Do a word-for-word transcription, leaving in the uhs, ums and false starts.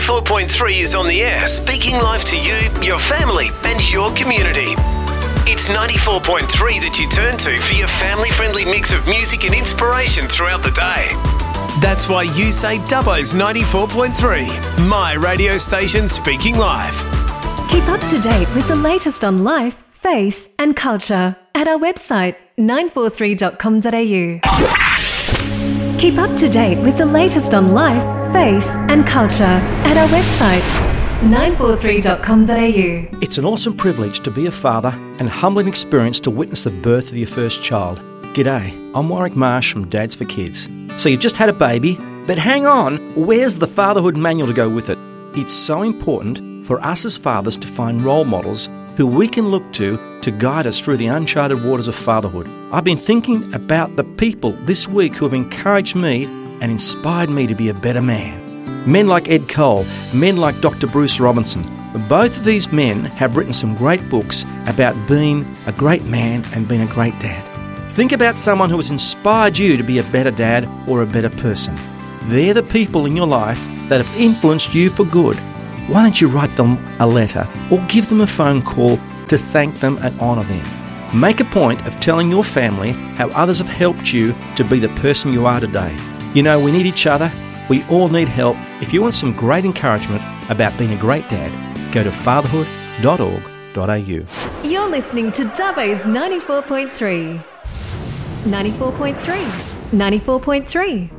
ninety-four point three is on the air, speaking live to you, your family and your community. It's ninety-four point three that you turn to for your family-friendly mix of music and inspiration throughout the day. That's why you say Dubbo's ninety-four point three, my radio station speaking live. Keep up to date with the latest on life, faith and culture at our website nine four three dot com dot a u. Keep up to date with the latest on life, faith and culture at our website nine four three dot com dot a u. It's an awesome privilege to be a father and a humbling experience to witness the birth of your first child. G'day, I'm Warwick Marsh from Dads for Kids. So you've just had a baby, but hang on, where's the fatherhood manual to go with it? It's so important for us as fathers to find role models who we can look to to guide us through the uncharted waters of fatherhood. I've been thinking about the people this week who have encouraged me and inspired me to be a better man. Men like Ed Cole, men like Doctor Bruce Robinson. Both of these men have written some great books about being a great man and being a great dad. Think about someone who has inspired you to be a better dad or a better person. They're the people in your life that have influenced you for good. Why don't you write them a letter or give them a phone call to thank them and honour them? Make a point of telling your family how others have helped you to be the person you are today. You know, we need each other. We all need help. If you want some great encouragement about being a great dad, go to fatherhood dot org dot a u. You're listening to Dubbo's ninety-four point three. ninety-four point three. ninety-four point three.